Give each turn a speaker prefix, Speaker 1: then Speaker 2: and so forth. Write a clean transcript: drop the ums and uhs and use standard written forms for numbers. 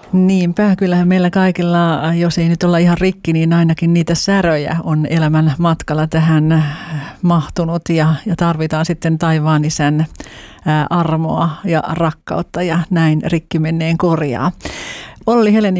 Speaker 1: Niinpä, kyllähän meillä kaikilla, jos ei nyt olla ihan rikki, niin ainakin niitä säröjä on elämän matkalla tähän mahtunut ja tarvitaan sitten taivaan isän armoa ja rakkautta ja näin rikki menneen korjaa. Olli Helenius